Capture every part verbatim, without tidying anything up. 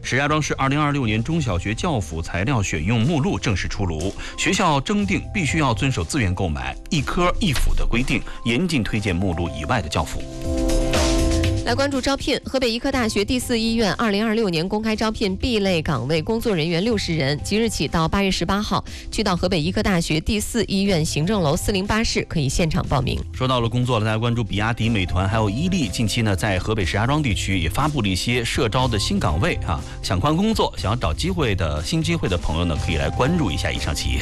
石家庄市二零二六年中小学教辅材料选用目录正式出炉，学校征订必须要遵守自愿购买、一科一辅的规定，严禁推荐目录以外的教辅。 来关注招聘，河北医科大学第四医院二零二六年公开招聘 B 类岗位工作人员六十人，即日起到八月十八号，去到河北医科大学第四医院行政楼四零八室可以现场报名。 说到了工作了，大家关注比亚迪、美团还有伊利，近期呢在河北石家庄地区也发布了一些社招的新岗位啊，想换工作、想要找机会的新机会的朋友呢，可以来关注一下以上企业。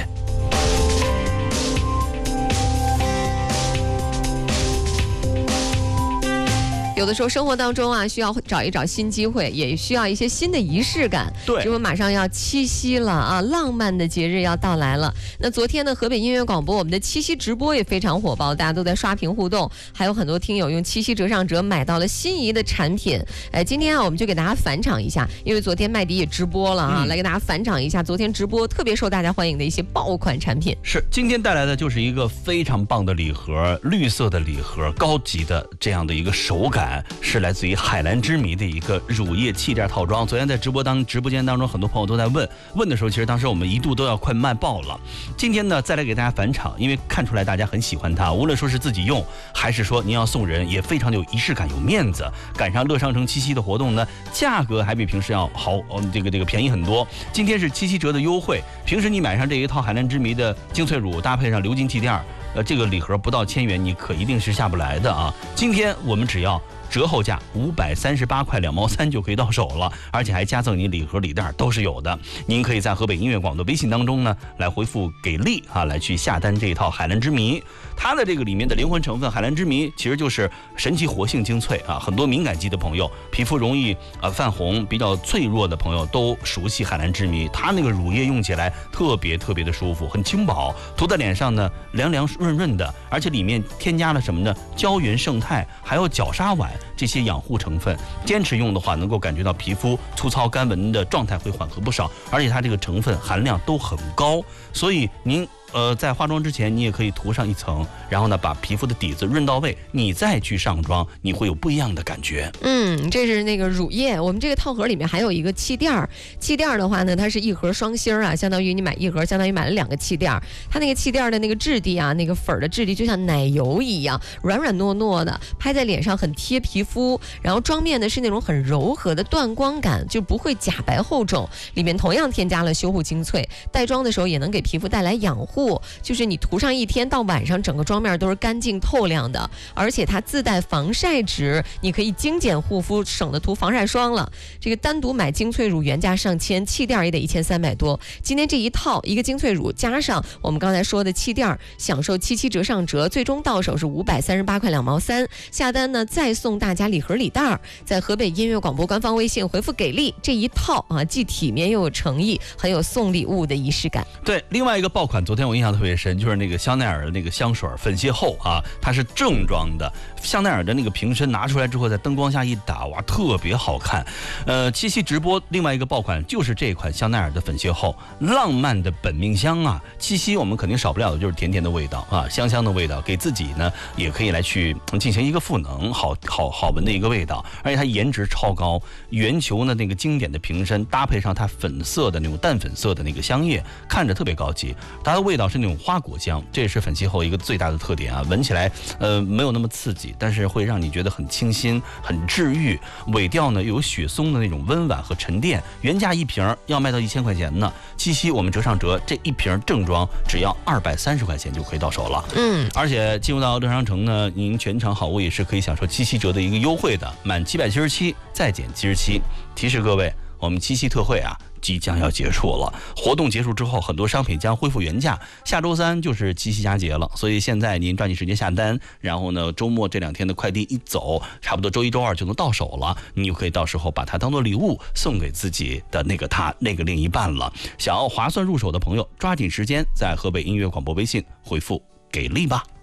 有的时候生活当中啊，需要找一找新机会，也需要一些新的仪式感。 对， 这不马上要七夕了啊，浪漫的节日要到来了。那昨天呢，河北音乐广播我们的七夕直播也非常火爆，大家都在刷屏互动，还有很多听友用七夕折上折买到了心仪的产品。哎，今天啊，我们就给大家返场一下，因为昨天麦迪也直播了啊，嗯、来给大家返场一下昨天直播特别受大家欢迎的一些爆款产品。 是，今天带来的就是一个非常棒的礼盒，绿色的礼盒，高级的这样的一个手感。是来自于海蓝之谜的一个乳液气垫套装。昨天在直播当直播间当中，很多朋友都在问问的时候，其实当时我们一度都要快卖爆了。今天呢，再来给大家返场，因为看出来大家很喜欢它，无论说是自己用，还是说您要送人，也非常有仪式感、有面子。赶上乐商城七夕的活动呢，价格还比平时要好，这个这个便宜很多。今天是七七折的优惠，平时你买上这一套海蓝之谜的精粹乳，搭配上鎏金气垫，呃，这个礼盒不到千元，你可一定是下不来的啊！今天我们只要折后价五百三十八块两毛三就可以到手了，而且还加赠你礼盒礼袋，都是有的。您可以在河北音乐广的微信当中呢，来回复给力啊，来去下单这一套海蓝之谜。它的这个里面的灵魂成分海蓝之谜其实就是神奇活性精粹啊，很多敏感肌的朋友，皮肤容易呃泛红、比较脆弱的朋友都熟悉海蓝之谜。它那个乳液用起来特别特别的舒服，很轻薄，涂在脸上呢凉凉润润的，而且里面添加了什么呢？胶原胜肽，还有角鲨烷这些养护成分。坚持用的话，能够感觉到皮肤粗糙干纹的状态会缓和不少，而且它这个成分含量都很高，所以您呃，在化妆之前，你也可以涂上一层，然后呢，把皮肤的底子润到位，你再去上妆，你会有不一样的感觉。 嗯，这是那个乳液，我们这个套盒里面还有一个气垫儿。气垫儿的话呢，它是一盒双芯儿啊，相当于你买一盒，相当于买了两个气垫儿。它那个气垫儿的那个质地啊，那个粉儿的质地就像奶油一样，软软糯糯的，拍在脸上很贴皮肤。然后妆面呢是那种很柔和的缎光感，就不会假白厚重。里面同样添加了修护精粹，带妆的时候也能给皮肤带来养护。就是你涂上一天到晚上，整个妆面都是干净透亮的，而且它自带防晒纸，你可以精简护肤，省得涂防晒霜了。这个单独买精粹乳原价上千，气垫也得一千三百多。今天这一套一个精粹乳加上我们刚才说的气垫，享受七七折上折，最终到手是五百三十八块两毛三。下单呢再送大家礼盒礼袋，在河北音乐广播官方微信回复给力，这一套啊既体面又有诚意，很有送礼物的仪式感。 对，另外一个爆款，昨天我印象特别深，就是那个香奈儿的那个香水粉卸后啊，它是正装的，香奈儿的那个瓶身拿出来之后，在灯光下一打，哇，特别好看。呃，七夕直播另外一个爆款就是这款香奈儿的粉卸后，浪漫的本命香啊。七夕我们肯定少不了的就是甜甜的味道啊，香香的味道，给自己呢也可以来去进行一个赋能，好好好闻的一个味道。而且它颜值超高，圆球呢那个经典的瓶身搭配上它粉色的那种淡粉色的那个香叶，看着特别高级。它的味道是那种花果香，这也是粉卸后一个最大的特点啊，闻起来呃没有那么刺激，但是会让你觉得很清新、很治愈。尾调呢有雪松的那种温婉和沉淀，原价一瓶要卖到一千块钱呢。七夕我们折上折，这一瓶正装只要二百三十块钱就可以到手了。 嗯， 而且进入到乐商城呢，您全场好物也是可以享受七夕折的一个优惠的，满七百七十七再减七十七。提示各位，我们七夕特惠啊即将要结束了，活动结束之后，很多商品将恢复原价。下周三就是七夕佳节了，所以现在您抓紧时间下单，然后呢，周末这两天的快递一走，差不多周一周二就能到手了，你就可以到时候把它当做礼物送给自己的那个他那个另一半了。想要划算入手的朋友，抓紧时间在河北音乐广播微信回复给力吧。